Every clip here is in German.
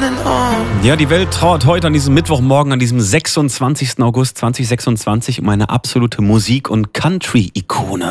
Ja, die Welt trauert heute an diesem Mittwochmorgen, an diesem 26. August 2026 um eine absolute Musik- und Country-Ikone.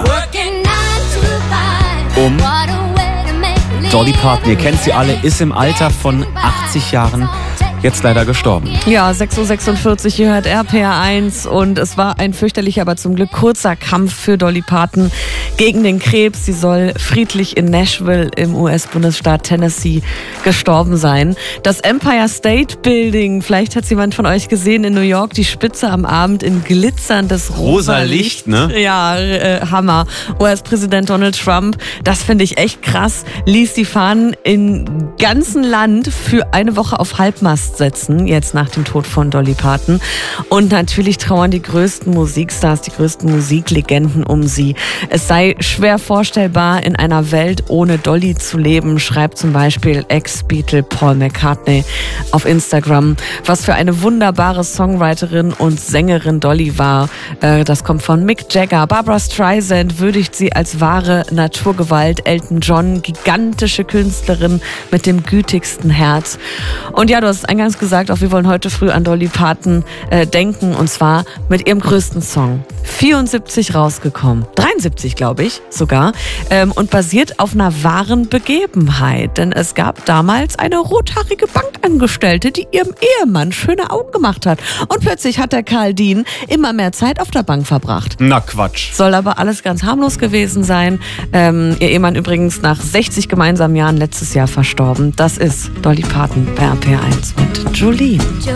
Um Dolly Parton, ihr kennt sie alle, ist im Alter von 80 Jahren jetzt leider gestorben. Ja, 6.46 Uhr, hier hört RPR1 und es war ein fürchterlicher, aber zum Glück kurzer Kampf für Dolly Parton gegen den Krebs. Sie soll friedlich in Nashville im US-Bundesstaat Tennessee gestorben sein. Das Empire State Building, vielleicht hat es jemand von euch gesehen, in New York, die Spitze am Abend in glitzerndes rosa Licht. Ne? Ja, Hammer. US-Präsident Donald Trump, das finde ich echt krass, ließ die Fahnen im ganzen Land für eine Woche auf Halbmast setzen, jetzt nach dem Tod von Dolly Parton. Und natürlich trauern die größten Musikstars, die größten Musiklegenden um sie. Es sei schwer vorstellbar, in einer Welt ohne Dolly zu leben, schreibt zum Beispiel Ex-Beatle Paul McCartney auf Instagram. Was für eine wunderbare Songwriterin und Sängerin Dolly war. Das kommt von Mick Jagger. Barbra Streisand würdigt sie als wahre Naturgewalt. Elton John, gigantische Künstlerin mit dem gütigsten Herz. Und ja, du hast es eingangs gesagt, auch wir wollen heute früh an Dolly Parton denken, und zwar mit ihrem größten Song. 74 rausgekommen, 73 glaube ich sogar, und basiert auf einer wahren Begebenheit. Denn es gab damals eine rothaarige Bankangestellte, die ihrem Ehemann schöne Augen gemacht hat. Und plötzlich hat der Karl Dean immer mehr Zeit auf der Bank verbracht. Na Quatsch. Soll aber alles ganz harmlos gewesen sein. Ihr Ehemann übrigens nach 60 gemeinsamen Jahren letztes Jahr verstorben. Das ist Dolly Parton bei RPR1 mit Jolene.